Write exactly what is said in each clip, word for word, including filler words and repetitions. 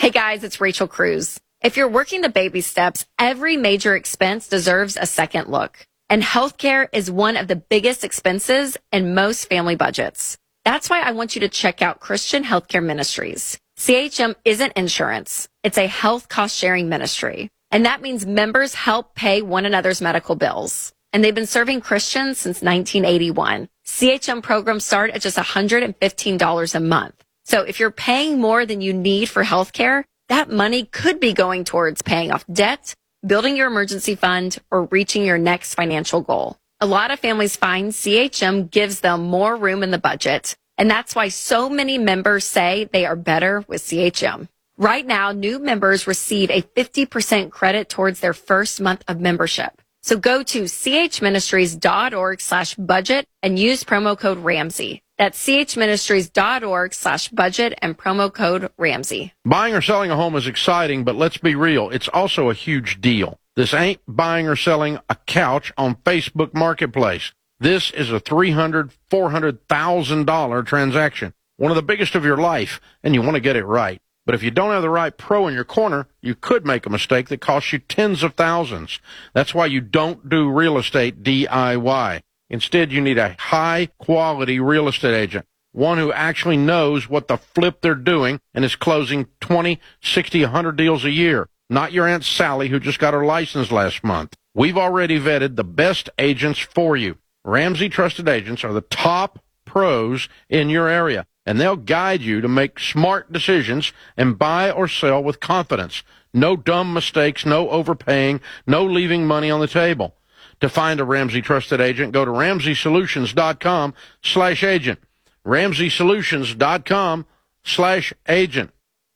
Hey guys, it's Rachel Cruz. If you're working the baby steps, every major expense deserves a second look. And healthcare is one of the biggest expenses in most family budgets. That's why I want you to check out Christian Healthcare Ministries. C H M isn't insurance. It's a health cost sharing ministry. And that means members help pay one another's medical bills. And they've been serving Christians since nineteen eighty-one. C H M programs start at just one hundred fifteen dollars a month. So if you're paying more than you need for healthcare, that money could be going towards paying off debt, building your emergency fund, or reaching your next financial goal. A lot of families find C H M gives them more room in the budget, and that's why so many members say they are better with C H M. Right now, new members receive a fifty percent credit towards their first month of membership. So go to chministries.org slash budget and use promo code Ramsey. That's chministries.org slash budget and promo code Ramsey. Buying or selling a home is exciting, but let's be real, it's also a huge deal. This ain't buying or selling a couch on Facebook Marketplace. This is a three hundred thousand dollars, four hundred thousand dollars transaction, one of the biggest of your life, and you want to get it right. But if you don't have the right pro in your corner, you could make a mistake that costs you tens of thousands. That's why you don't do real estate D I Y. Instead, you need a high-quality real estate agent, one who actually knows what the flip they're doing and is closing twenty, sixty, one hundred deals a year, not your Aunt Sally who just got her license last month. We've already vetted the best agents for you. Ramsey Trusted Agents are the top pros in your area, and they'll guide you to make smart decisions and buy or sell with confidence. No dumb mistakes, no overpaying, no leaving money on the table. To find a Ramsey Trusted Agent, go to ramseysolutions.com slash agent. ramseysolutions.com slash agent.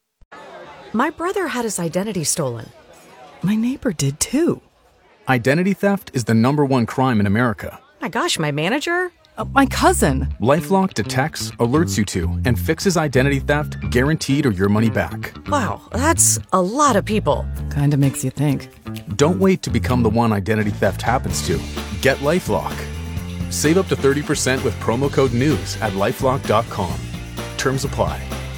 My brother had his identity stolen. My neighbor did too. Identity theft is the number one crime in America. My gosh, my manager? Uh, my cousin. LifeLock detects, alerts you to, and fixes identity theft guaranteed or your money back. Wow, that's a lot of people. Kinda makes you think. Don't wait to become the one identity theft happens to. Get LifeLock. Save up to thirty percent with promo code NEWS at lifelock dot com. Terms apply.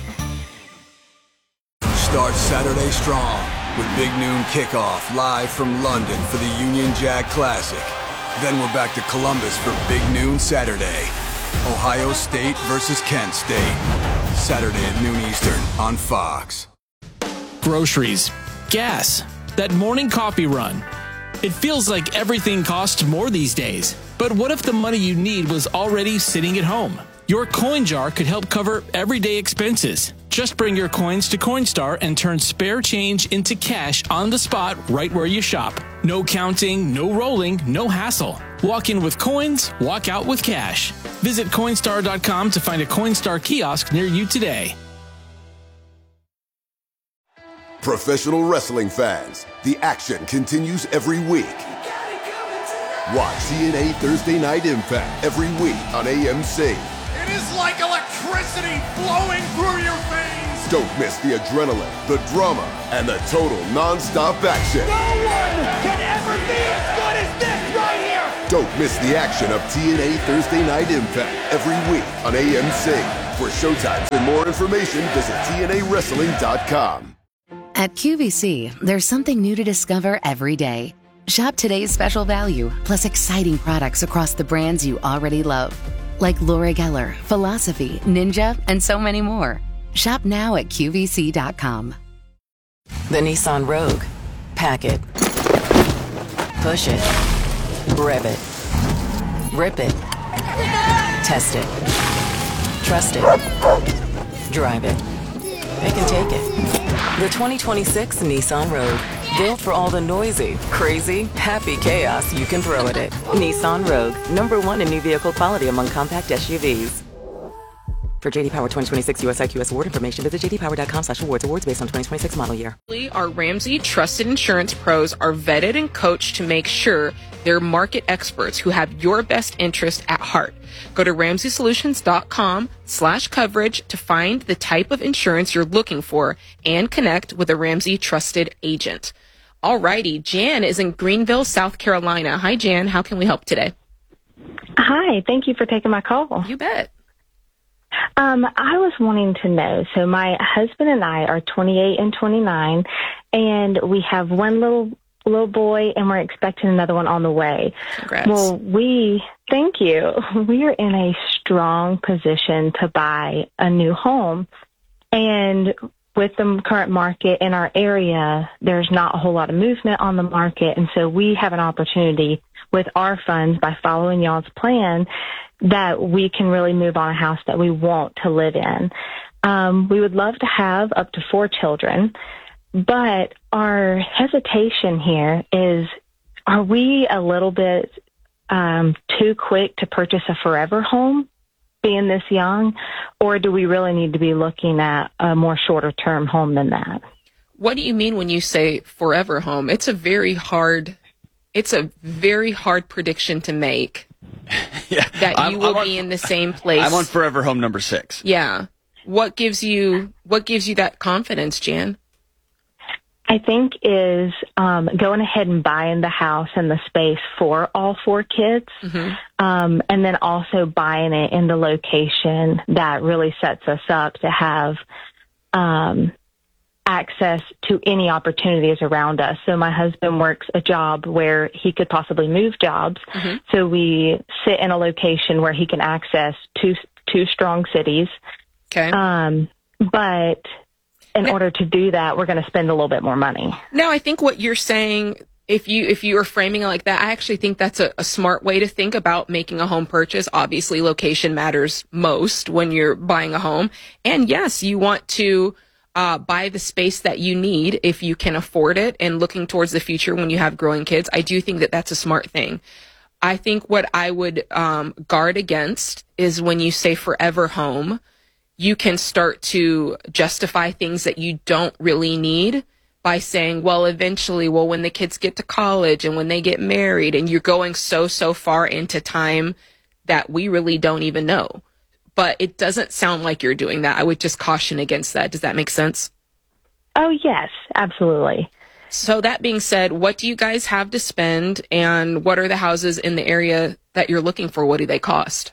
Start Saturday strong with Big Noon Kickoff live from London for the Union Jack Classic. Then we're back to Columbus for Big Noon Saturday. Ohio State versus Kent State. Saturday at noon Eastern on Fox. Groceries, gas, that morning coffee run. It feels like everything costs more these days. But what if the money you need was already sitting at home? Your coin jar could help cover everyday expenses. Just bring your coins to Coinstar and turn spare change into cash on the spot right where you shop. No counting, no rolling, no hassle. Walk in with coins, walk out with cash. Visit Coinstar dot com to find a Coinstar kiosk near you today. Professional wrestling fans, the action continues every week. Watch T N A Thursday Night Impact every week on A M C. It is like electricity flowing through your veins. Don't miss the adrenaline, the drama, and the total non-stop action. No one can ever be as good as this right here. Don't miss the action of T N A Thursday Night Impact every week on A M C. For showtimes and more information, visit T N A wrestling dot com. At Q V C, there's something new to discover every day. Shop today's special value, plus exciting products across the brands you already love. Like Laura Geller, Philosophy, Ninja, and so many more. Shop now at Q V C dot com. The Nissan Rogue. Pack it. Push it. Rev it. Rip it. Test it. Trust it. Drive it. They can take it. The twenty twenty-six Nissan Rogue. Built for all the noisy, crazy, happy chaos you can throw at it. Nissan Rogue, number one in new vehicle quality among compact S U Vs. For J D Power twenty twenty-six U S I Q S award information, visit j d power dot com slash awards. Awards based on twenty twenty-six model year. Our Ramsey Trusted Insurance pros are vetted and coached to make sure they're market experts who have your best interest at heart. Go to ramseysolutions.com slash coverage to find the type of insurance you're looking for and connect with a Ramsey Trusted agent. Alrighty, Jan is in Greenville, South Carolina. Hi, Jan. How can we help today? Hi. Thank you for taking my call. You bet. Um, I was wanting to know, so my husband and I are twenty-eight and twenty-nine, and we have one little little boy, and we're expecting another one on the way. Congrats. Well, we, thank you. We are in a strong position to buy a new home, and with the current market in our area, there's not a whole lot of movement on the market, and so we have an opportunity with our funds by following y'all's plan that we can really move on a house that we want to live in. Um, we would love to have up to four children, but our hesitation here is, are we a little bit um, too quick to purchase a forever home being this young, or do we really need to be looking at a more shorter term home than that? What do you mean when you say forever home? It's a very hard, it's a very hard prediction to make. Yeah, that I'm, you will I'm be on, in the same place. I'm on forever home number six. Yeah. What gives you what gives you that confidence, Jan? I think is um, going ahead and buying the house and the space for all four kids, mm-hmm. um, and then also buying it in the location that really sets us up to have um, access to any opportunities around us. So my husband works a job where he could possibly move jobs. Mm-hmm. So we sit in a location where he can access two two strong cities. Okay. Um, but in now, order to do that, we're going to spend a little bit more money. Now, I think what you're saying, if you if you are framing it like that, I actually think that's a, a smart way to think about making a home purchase. Obviously, location matters most when you're buying a home. And yes, you want to Uh, buy the space that you need if you can afford it, and looking towards the future when you have growing kids. I do think that that's a smart thing. I think what I would um, guard against is when you say forever home, you can start to justify things that you don't really need by saying, well, eventually, well, when the kids get to college and when they get married, and you're going so, so far into time that we really don't even know. But it doesn't sound like you're doing that. I would just caution against that. Does that make sense? Oh, yes, absolutely. So that being said, what do you guys have to spend, and what are the houses in the area that you're looking for? What do they cost?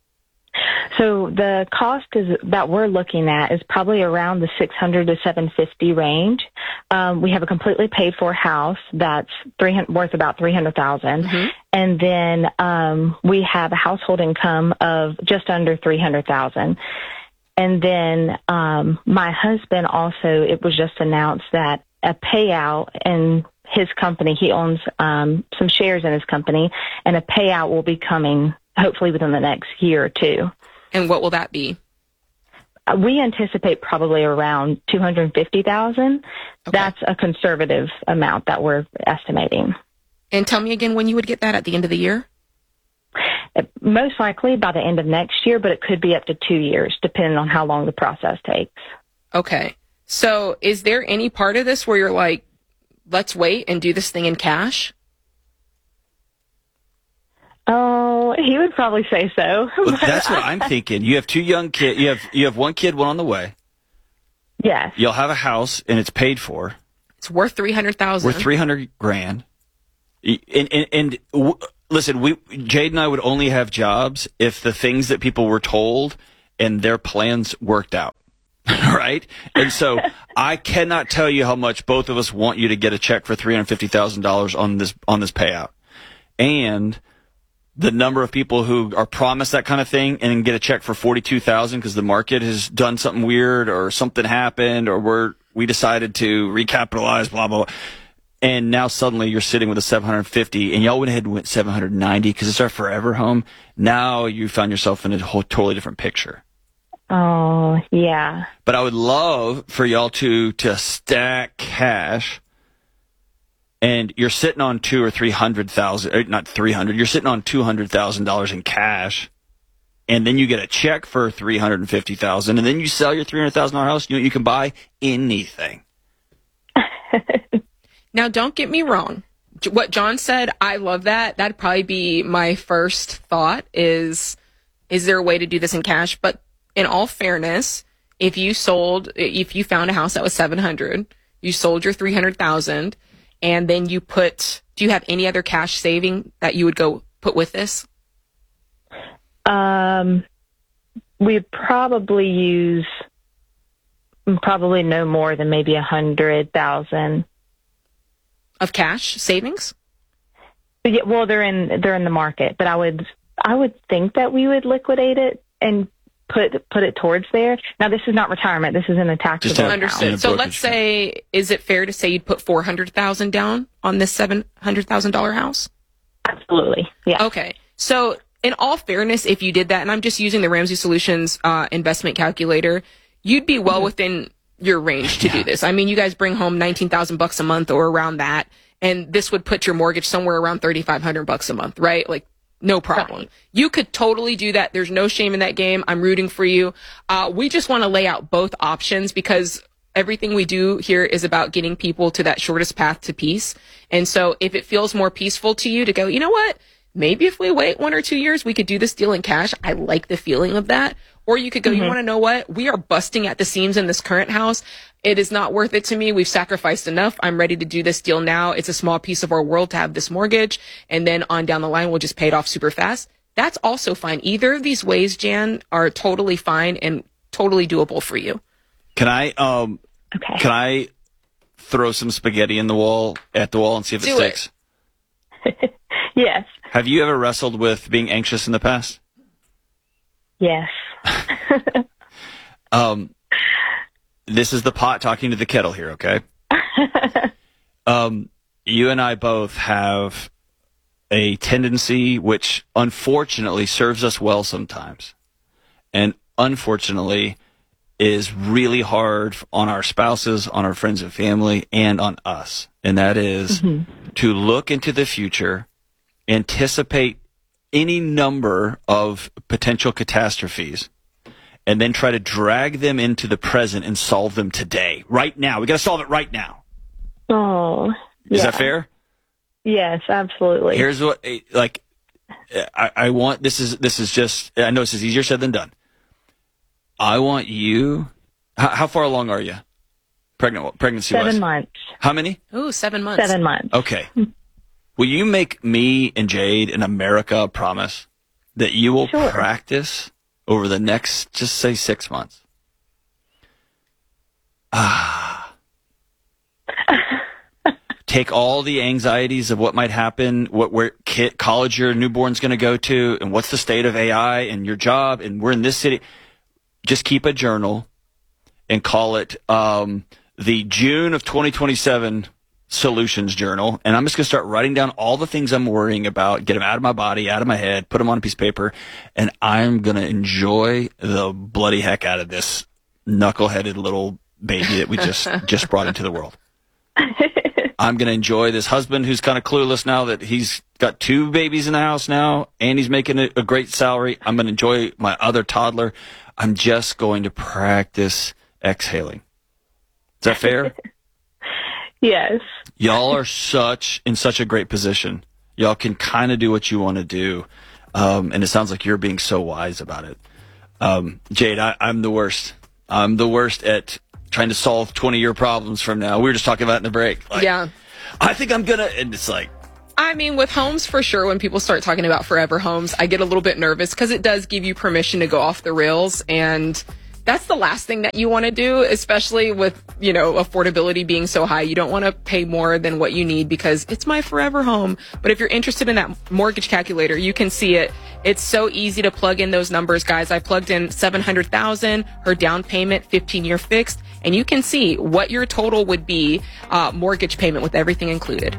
So the cost is that we're looking at is probably around the six hundred to seven fifty range. Um, we have a completely paid for house that's three hundred, worth about three hundred thousand, Mm-hmm. and then um, we have a household income of just under three hundred thousand. And then um, my husband also, it was just announced that a payout in his company, he owns um, some shares in his company, and a payout will be coming hopefully within the next year or two. And what will that be? Uh, we anticipate probably around two hundred fifty thousand dollars. Okay. That's a conservative amount that we're estimating. And tell me again when you would get that, at the end of the year? Most likely by the end of next year, but it could be up to two years, depending on how long the process takes. Okay. So is there any part of this where you're like, let's wait and do this thing in cash? Oh, he would probably say so. Well, that's what I'm thinking. You have two young kids. You have you have one kid, one on the way. Yes. You'll have a house, and it's paid for. It's worth three hundred thousand. Worth three hundred grand. And, and, and w- listen, we Jade and I would only have jobs if the things that people were told and their plans worked out. Right? And so I cannot tell you how much both of us want you to get a check for three hundred fifty thousand dollars on this on this payout. And the number of people who are promised that kind of thing and then get a check for forty-two thousand dollars because the market has done something weird or something happened or we're, we decided to recapitalize, blah, blah, blah. And now suddenly you're sitting with a seven hundred fifty and y'all went ahead and went seven hundred ninety because it's our forever home. Now you found yourself in a whole totally different picture. Oh, yeah. But I would love for y'all to, to stack cash. And you're sitting on two or three hundred thousand, not three hundred. You're sitting on two hundred thousand dollars in cash, and then you get a check for three hundred and fifty thousand, and then you sell your three hundred thousand dollar house. You know, you can buy anything. Now, don't get me wrong. What John said, I love that. That'd probably be my first thought. Is is there a way to do this in cash? But in all fairness, if you sold, if you found a house that was seven hundred, you sold your three hundred thousand. And then you put, do you have any other cash saving that you would go put with this? Um, we probably use probably no more than maybe a hundred thousand of cash savings. But yeah, well, they're in they're in the market, but I would I would think that we would liquidate it and put put it towards there. Now, this is not retirement. This is in a taxable account. Understood. So let's say, is it fair to say you'd put four hundred thousand dollars down on this seven hundred thousand dollars house? Absolutely. Yeah. Okay. So in all fairness, if you did that, and I'm just using the Ramsey Solutions uh, investment calculator, you'd be well mm-hmm. within your range to yeah. do this. I mean, you guys bring home nineteen thousand bucks a month or around that, and this would put your mortgage somewhere around thirty-five hundred bucks a month, right? Like, no problem. Right. You could totally do that. There's no shame in that game. I'm rooting for you. Uh, we just want to lay out both options because everything we do here is about getting people to that shortest path to peace. And so if it feels more peaceful to you to go, you know what? Maybe if we wait one or two years, we could do this deal in cash. I like the feeling of that. Or you could go, mm-hmm. you want to know what? We are busting at the seams in this current house. It is not worth it to me. We've sacrificed enough. I'm ready to do this deal now. It's a small piece of our world to have this mortgage. And then on down the line, we'll just pay it off super fast. That's also fine. Either of these ways, Jan, are totally fine and totally doable for you. Can I, um, okay. can I throw some spaghetti in the wall, at the wall and see if it do sticks? It. Yes. Have you ever wrestled with being anxious in the past? Yes. um, this is the pot talking to the kettle here, okay? um, you and I both have a tendency, which unfortunately serves us well sometimes, and unfortunately is really hard on our spouses, on our friends and family, and on us. And that is mm-hmm. to look into the future, anticipate any number of potential catastrophes, and then try to drag them into the present and solve them today, right now. We got to solve it right now. Oh, yeah. Is that fair? Yes, absolutely. Here's what, like, I, I want, this is, this is just, I know this is easier said than done. I want you, how, how far along are you? Pregnant, pregnancy wise? Seven months. How many? Ooh, seven months. Seven months. Okay. Will you make me and Jade in America a promise that you will sure. practice over the next, just say, six months? Ah. Take all the anxieties of what might happen, what where kid, college your newborn's going to go to, and what's the state of A I and your job, and we're in this city. Just keep a journal and call it um, the June of twenty twenty-seven Solutions Journal, and I'm just going to start writing down all the things I'm worrying about, get them out of my body, out of my head, put them on a piece of paper, and I'm going to enjoy the bloody heck out of this knuckleheaded little baby that we just, just brought into the world. I'm going to enjoy this husband who's kind of clueless now that he's got two babies in the house now, and he's making a, a great salary. I'm going to enjoy my other toddler. I'm just going to practice exhaling. Is that fair? Yes. Y'all are such in such a great position. Y'all can kind of do what you want to do, um, and it sounds like you're being so wise about it. Um, Jade, I, I'm the worst. I'm the worst at trying to solve twenty-year problems from now. We were just talking about it in the break. Like, yeah. I think I'm gonna, and it's like. I mean, with homes, for sure, when people start talking about forever homes, I get a little bit nervous because it does give you permission to go off the rails, and that's the last thing that you want to do, especially with, you know, affordability being so high. You don't want to pay more than what you need because it's my forever home. But if you're interested in that mortgage calculator, you can see it. It's so easy to plug in those numbers, guys. I plugged in seven hundred thousand dollars, her down payment, fifteen year fixed, and you can see what your total would be, uh, mortgage payment with everything included.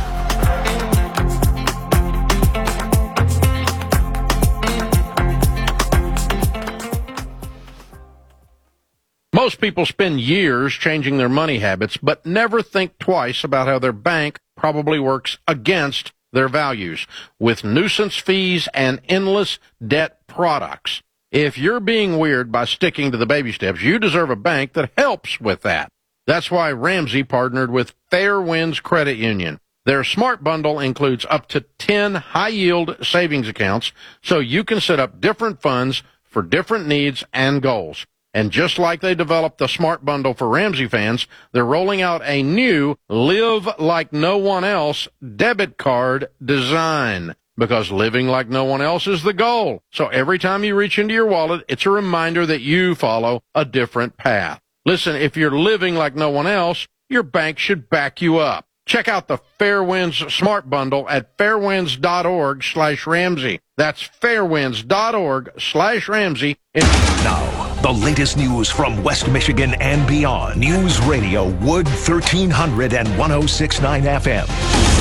Most people spend years changing their money habits, but never think twice about how their bank probably works against their values with nuisance fees and endless debt products. If you're being weird by sticking to the baby steps, you deserve a bank that helps with that. That's why Ramsey partnered with Fairwinds Credit Union. Their Smart Bundle includes up to ten high-yield savings accounts, so you can set up different funds for different needs and goals. And just like they developed the Smart Bundle for Ramsey fans, they're rolling out a new Live Like No One Else debit card design. because living like no one else is the goal. So every time you reach into your wallet, it's a reminder that you follow a different path. Listen, if you're living like no one else, your bank should back you up. Check out the Fairwinds Smart Bundle at fairwinds.org slash Ramsey. That's fairwinds.org slash Ramsey. Now, the latest news from West Michigan and beyond. News Radio Wood thirteen hundred and one oh six point nine F M.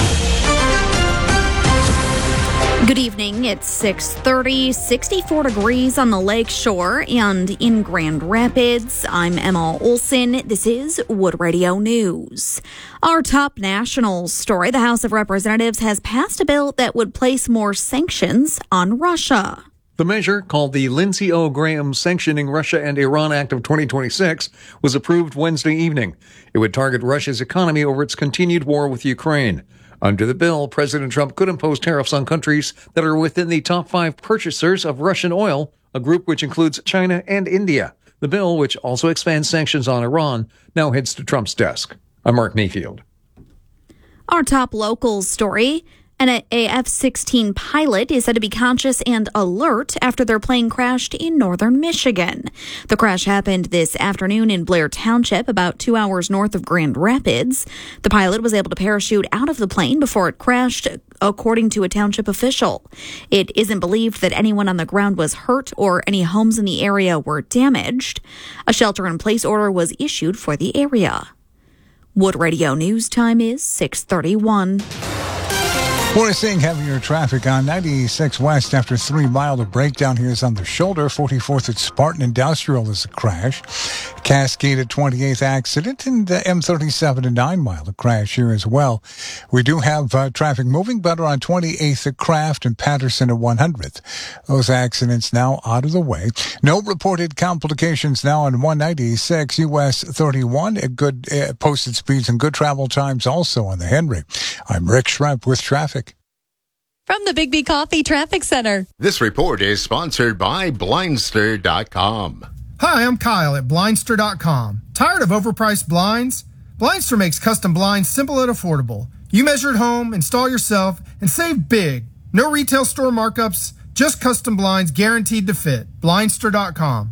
Good evening. It's six thirty, sixty-four degrees on the lake shore and in Grand Rapids. I'm Emma Olson. This is Wood Radio News. Our top national story, the House of Representatives has passed a bill that would place more sanctions on Russia. The measure, called the Lindsey O. Graham Sanctioning Russia and Iran Act of twenty twenty-six, was approved Wednesday evening. It would target Russia's economy over its continued war with Ukraine. Under the bill, President Trump could impose tariffs on countries that are within the top five purchasers of Russian oil, a group which includes China and India. The bill, which also expands sanctions on Iran, now heads to Trump's desk. I'm Mark Mayfield. Our top local story. An A F sixteen pilot is said to be conscious and alert after their plane crashed in northern Michigan. The crash happened this afternoon in Blair Township, about two hours north of Grand Rapids. The pilot was able to parachute out of the plane before it crashed, according to a township official. It isn't believed that anyone on the ground was hurt or any homes in the area were damaged. A shelter-in-place order was issued for the area. Wood Radio News time is six thirty-one. We're seeing heavier traffic on ninety-six West after three mile. The breakdown here is on the shoulder. forty-fourth at Spartan Industrial is a crash. Cascade at twenty-eighth accident, and uh, M thirty-seven and nine mile a crash here as well. We do have uh, traffic moving better on twenty-eighth at Craft and Patterson at one hundredth. Those accidents now out of the way. No reported complications now on one ninety-six U S thirty-one at good uh, posted speeds and good travel times also on the Henry. I'm Rick Schrepp with traffic. From the Big B Coffee Traffic Center. This report is sponsored by Blindster dot com. Hi, I'm Kyle at Blindster dot com. Tired of overpriced blinds? Blindster makes custom blinds simple and affordable. You measure at home, install yourself, and save big. No retail store markups, just custom blinds guaranteed to fit. Blindster dot com.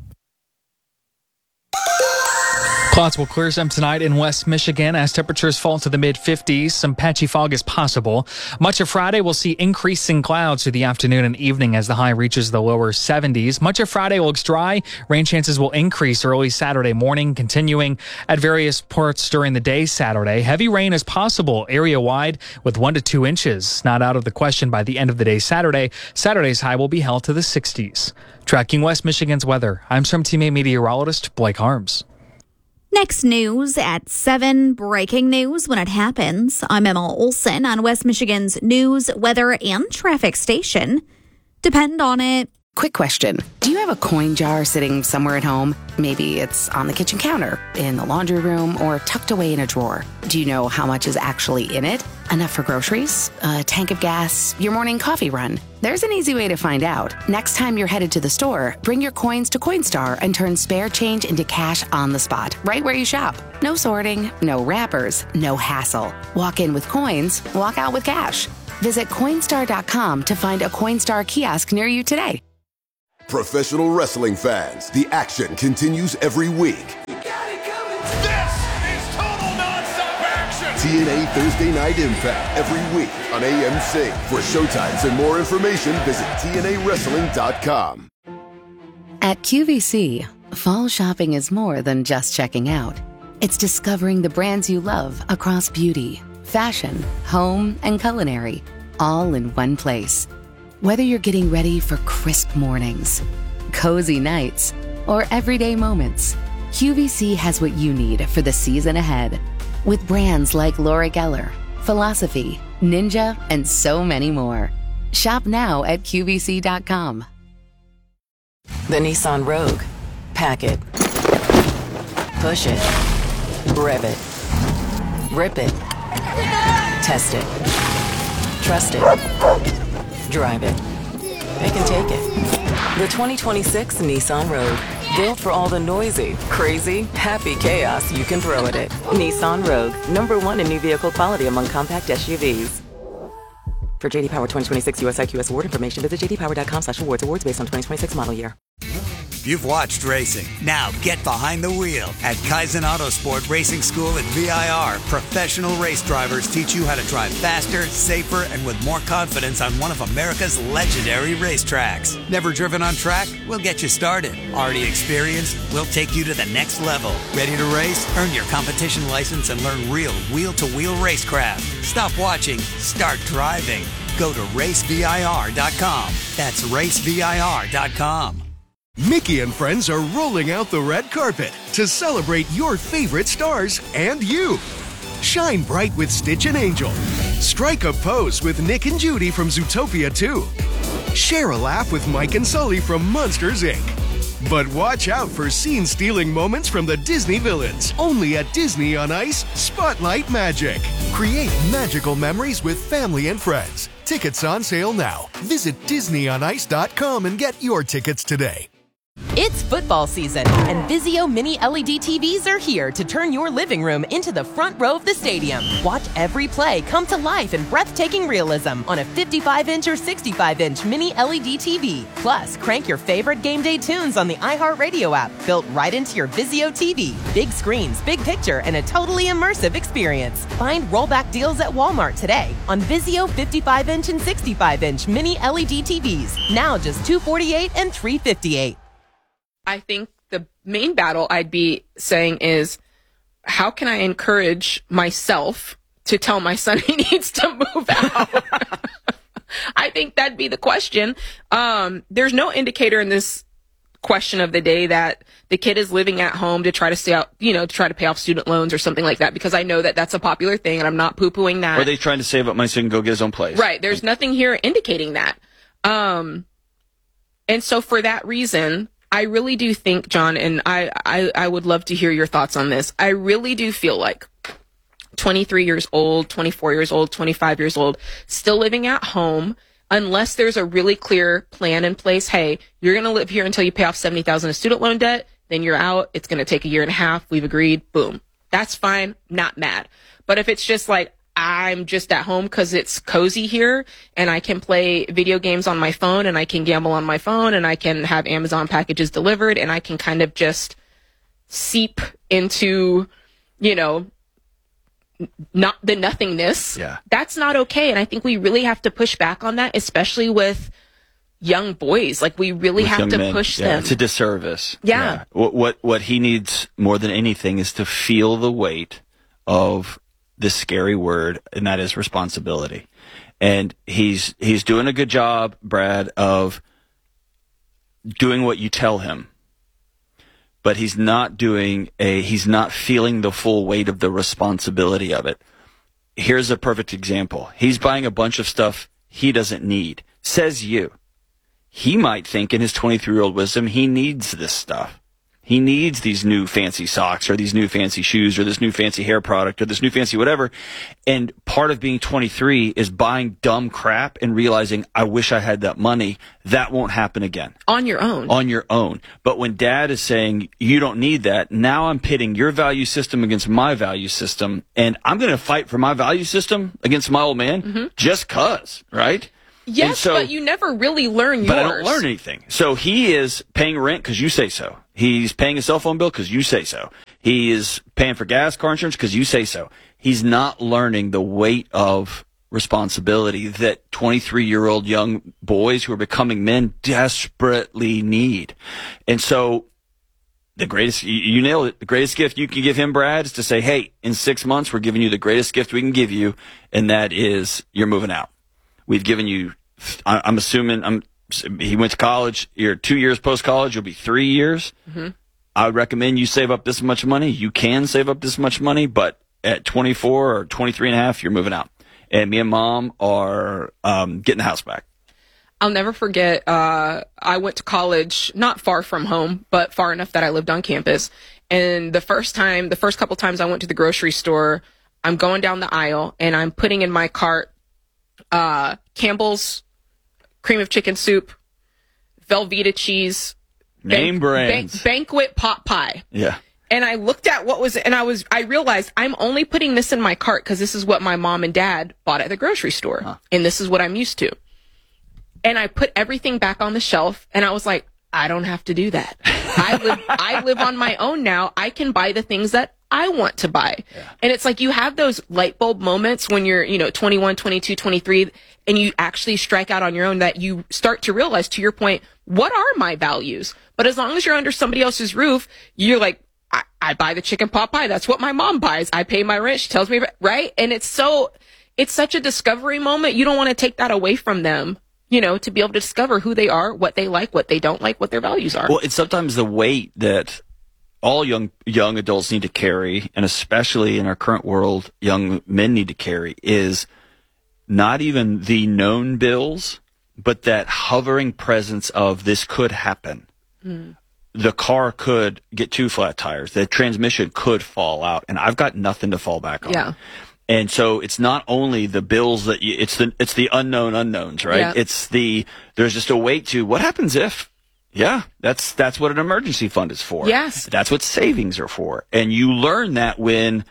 Clouds will clear some tonight in West Michigan as temperatures fall to the mid fifties. Some patchy fog is possible. Much of Friday will see increasing clouds through the afternoon and evening as the high reaches the lower seventies. Much of Friday looks dry. Rain chances will increase early Saturday morning, continuing at various parts during the day Saturday. Heavy rain is possible area-wide with one to two inches. Not out of the question by the end of the day Saturday. Saturday's high will be held to the sixties. Tracking West Michigan's weather, I'm Storm Team eight meteorologist Blake Harms. Next news at seven, breaking news when it happens. I'm Emma Olson on West Michigan's news, weather, and traffic station. Depend on it. Quick question. Do you have a coin jar sitting somewhere at home? Maybe it's on the kitchen counter, in the laundry room, or tucked away in a drawer. Do you know how much is actually in it? Enough for groceries, a tank of gas, your morning coffee run? There's an easy way to find out. Next time you're headed to the store, bring your coins to Coinstar and turn spare change into cash on the spot, right where you shop. No sorting, no wrappers, no hassle. Walk in with coins, walk out with cash. Visit Coinstar dot com to find a Coinstar kiosk near you today. Professional wrestling fans, the action continues every week. This is total nonstop action! T N A Thursday Night Impact every week on A M C. For showtimes and more information, visit T N A wrestling dot com. At Q V C, fall shopping is more than just checking out. It's discovering the brands you love across beauty, fashion, home, and culinary, all in one place. Whether you're getting ready for crisp mornings, cozy nights, or everyday moments, Q V C has what you need for the season ahead. With brands like Laura Geller, Philosophy, Ninja, and so many more. Shop now at Q V C dot com. The Nissan Rogue. Pack it. Push it. Rev it. Rip it. Test it. Trust it. Drive it. They can take it. The twenty twenty-six Nissan Rogue. Built for all the noisy, crazy, happy chaos you can throw at it. Nissan Rogue. Number one in new vehicle quality among compact S U Vs. For J D Power twenty twenty-six U S I Q S award information, visit j d power dot com slash awards. Awards based on twenty twenty-six model year. You've watched racing. Now get behind the wheel. At Kaizen Autosport Racing School at V I R, professional race drivers teach you how to drive faster, safer, and with more confidence on one of America's legendary racetracks. Never driven on track? We'll get you started. Already experienced? We'll take you to the next level. Ready to race? Earn your competition license and learn real wheel-to-wheel racecraft. Stop watching. Start driving. Go to race V I R dot com. That's race V I R dot com. Mickey and friends are rolling out the red carpet to celebrate your favorite stars and you. Shine bright with Stitch and Angel. Strike a pose with Nick and Judy from Zootopia two. Share a laugh with Mike and Sully from Monsters, Incorporated. But watch out for scene-stealing moments from the Disney villains. Only at Disney on Ice, Spotlight Magic. Create magical memories with family and friends. Tickets on sale now. Visit disney on ice dot com and get your tickets today. It's football season, and Vizio Mini L E D T Vs are here to turn your living room into the front row of the stadium. Watch every play come to life in breathtaking realism on a fifty-five inch or sixty-five inch Mini L E D T V. Plus, crank your favorite game day tunes on the iHeartRadio app, built right into your Vizio T V. Big screens, big picture, and a totally immersive experience. Find rollback deals at Walmart today on Vizio fifty-five inch and sixty-five inch Mini L E D T Vs. Now just two hundred forty-eight dollars and three hundred fifty-eight dollars. I think the main battle I'd be saying is, how can I encourage myself to tell my son he needs to move out? I think that'd be the question. Um, there's no indicator in this question of the day that the kid is living at home to try to stay out, you know, to try to pay off student loans or something like that, because I know that that's a popular thing and I'm not poo-pooing that. Or are they trying to save up money so he can go get his own place? Right. There's nothing here indicating that. Um, and so for that reason, I really do think, John, and I, I, I would love to hear your thoughts on this. I really do feel like twenty-three years old, twenty-four years old, twenty-five years old, still living at home, unless there's a really clear plan in place. Hey, you're going to live here until you pay off seventy thousand dollars of student loan debt. Then you're out. It's going to take a year and a half. We've agreed. Boom. That's fine. Not mad. But if it's just like, I'm just at home because it's cozy here and I can play video games on my phone and I can gamble on my phone and I can have Amazon packages delivered and I can kind of just seep into, you know, not the nothingness. Yeah. That's not okay. And I think we really have to push back on that, especially with young boys. Like, we really With have young to men. push yeah, them. It's a disservice. Yeah. yeah. What, what, what he needs more than anything is to feel the weight of this scary word, and that is responsibility. And he's he's doing a good job, Brad, of doing what you tell him. But he's not doing a he's not feeling the full weight of the responsibility of it. Here's a perfect example. He's buying a bunch of stuff he doesn't need. Says you. He might think in his twenty-three-year-old wisdom he needs this stuff. He needs these new fancy socks or these new fancy shoes or this new fancy hair product or this new fancy whatever. And part of being twenty-three is buying dumb crap and realizing, I wish I had that money. That won't happen again. On your own. On your own. But when dad is saying, you don't need that, now I'm pitting your value system against my value system. And I'm going to fight for my value system against my old man Mm-hmm. just cuz, right? Yes, so, but you never really learn yours. But I don't learn anything. So he is paying rent because you say so. He's paying a cell phone bill because you say so. He is paying for gas, car insurance because you say so. He's not learning the weight of responsibility that twenty-three-year-old young boys who are becoming men desperately need. And so the greatest, you, you nailed it, the greatest gift you can give him, Brad, is to say, hey, in six months, we're giving you the greatest gift we can give you, and that is you're moving out. We've given you, I'm assuming, I'm, he went to college, you're two years post-college, you'll be three years. Mm-hmm. I would recommend you save up this much money. You can save up this much money, but at twenty-four or twenty-three and a half, you're moving out. And me and mom are um, getting the house back. I'll never forget, uh, I went to college not far from home, but far enough that I lived on campus. And the first time, the first couple times I went to the grocery store, I'm going down the aisle and I'm putting in my cart uh, Campbell's cream of chicken soup, Velveeta cheese, Name bank, brands. bank, banquet pot pie. Yeah. And I looked at what was, and I was, I realized I'm only putting this in my cart because this is what my mom and dad bought at the grocery store. Huh. And this is what I'm used to. And I put everything back on the shelf and I was like, I don't have to do that. I live, I live on my own now. I can buy the things that I want to buy. Yeah. And it's like you have those light bulb moments when you're, you know, twenty-one, twenty-two, twenty-three, and you actually strike out on your own that you start to realize, to your point, what are my values? But as long as you're under somebody else's roof, you're like, I, I buy the chicken pot pie. That's what my mom buys. I pay my rent. She tells me, right? And it's so, it's such a discovery moment. You don't want to take that away from them, you know, to be able to discover who they are, what they like, what they don't like, what their values are. Well, it's sometimes the weight that all young, young adults need to carry, and especially in our current world, young men need to carry, is not even the known bills, but that hovering presence of this could happen. Mm. The car could get two flat tires. The transmission could fall out, and I've got nothing to fall back on. Yeah. And so it's not only the bills that you, it's the, it's the unknown unknowns, right? Yeah. It's the, there's just a weight to what happens if, yeah, that's, that's what an emergency fund is for. Yes. That's what savings are for. And you learn that when,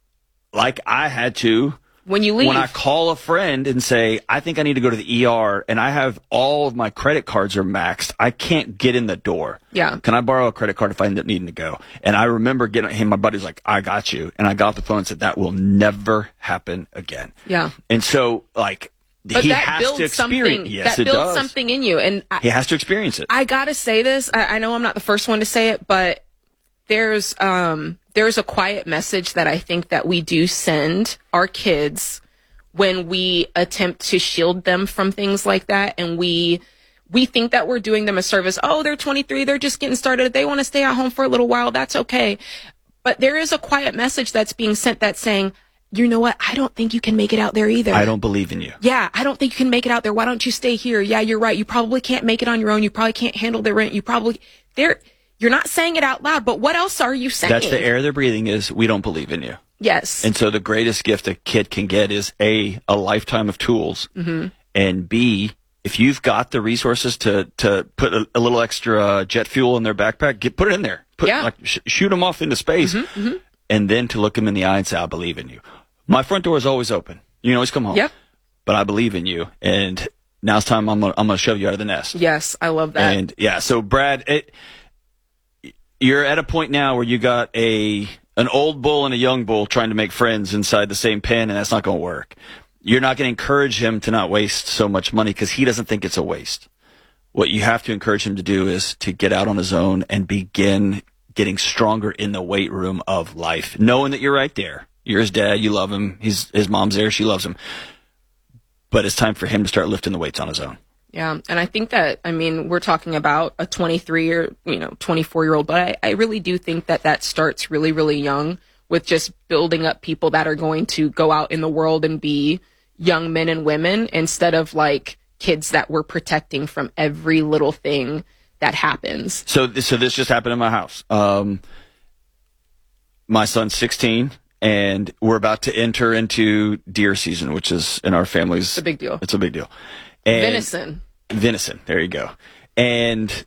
like I had to, when you leave, when I call a friend and say, I think I need to go to the E R and I have all of my credit cards are maxed. I can't get in the door. Yeah. Can I borrow a credit card if I end up needing to go? And I remember getting him, my buddy's like, I got you. And I got off the phone and said, that will never happen again. Yeah. And so, like, but he that has builds to experience something, yes, that it builds does. something in you. And I, he has to experience it. I gotta say this. I, I know I'm not the first one to say it, but there's, um, there's a quiet message that I think that we do send our kids when we attempt to shield them from things like that. And we, we think that we're doing them a service. Oh, they're twenty-three. They're just getting started. They want to stay at home for a little while. That's okay. But there is a quiet message that's being sent that's saying, you know what? I don't think you can make it out there either. I don't believe in you. Yeah. I don't think you can make it out there. Why don't you stay here? Yeah, you're right. You probably can't make it on your own. You probably can't handle the rent. You probably, there, you're not saying it out loud, but what else are you saying? That's the air they're breathing is, we don't believe in you. Yes. And so the greatest gift a kid can get is A, a lifetime of tools, mm-hmm. and B, if you've got the resources to, to put a, a little extra jet fuel in their backpack, get, put it in there. Put, yeah. like, sh- shoot them off into space, mm-hmm, mm-hmm. and then to look them in the eye and say, I believe in you. My front door is always open. You can always come home. Yep. But I believe in you, and now it's time I'm gonna, I'm gonna shove you out of the nest. Yes, I love that. And yeah, so Brad, it, you're at a point now where you got a an old bull and a young bull trying to make friends inside the same pen, and that's not going to work. You're not going to encourage him to not waste so much money because he doesn't think it's a waste. What you have to encourage him to do is to get out on his own and begin getting stronger in the weight room of life, knowing that you're right there. You're his dad. You love him. He's, his mom's there. She loves him. But it's time for him to start lifting the weights on his own. Yeah. And I think that, I mean, we're talking about a twenty-three or, you know, twenty-four year old, but I, I really do think that that starts really, really young with just building up people that are going to go out in the world and be young men and women instead of like kids that we're protecting from every little thing that happens. So, so this just happened in my house. Um, my son's sixteen. And we're about to enter into deer season, which is in our family's. It's a big deal. It's a big deal. And venison. Venison. There you go. And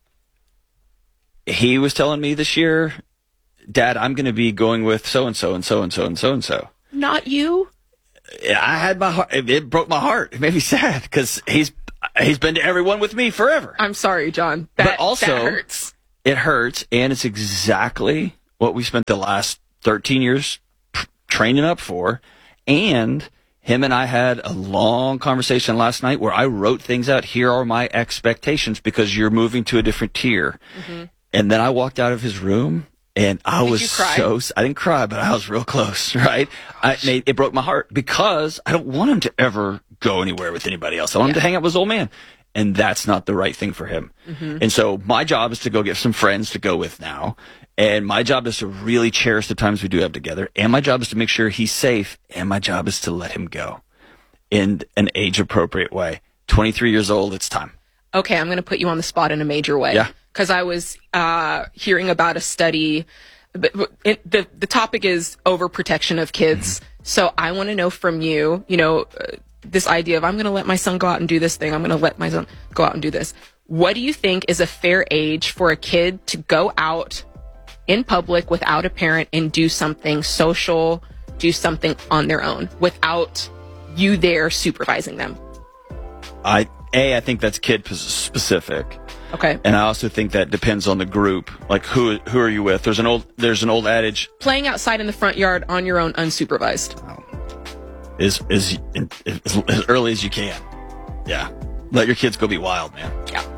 he was telling me this year, Dad, I'm going to be going with so-and-so and so-and-so and so-and-so. Not you? I had my heart. It broke my heart. It made me sad because he's, he's been to everyone with me forever. I'm sorry, John. That, but also, that hurts. It hurts. And it's exactly what we spent the last thirteen years training up for. And him and I had a long conversation last night where I wrote things out. Here are my expectations because you're moving to a different tier. Mm-hmm. And then I walked out of his room and I Did was you cry? so, I didn't cry, but I was real close, right? I made, it broke my heart because I don't want him to ever go anywhere with anybody else. I want yeah. him to hang out with his old man. And that's not the right thing for him. Mm-hmm. And so my job is to go get some friends to go with now. And my job is to really cherish the times we do have together. And my job is to make sure he's safe. And my job is to let him go in an age-appropriate way. twenty-three years old, it's time. Okay, I'm going to put you on the spot in a major way. Yeah. Because I was uh, hearing about a study. It, the, the topic is overprotection of kids. Mm-hmm. So I want to know from you, you know, uh, this idea of I'm going to let my son go out and do this thing. I'm going to let my son go out and do this. What do you think is a fair age for a kid to go out in public without a parent and do something social, do something on their own without you there supervising them? I A, I think that's kid specific. Okay. And I also think that depends on the group. Like who who are you with? There's an old there's an old adage. Playing outside in the front yard on your own, unsupervised. Is is as, as early as you can. Yeah. Let your kids go be wild, man. Yeah.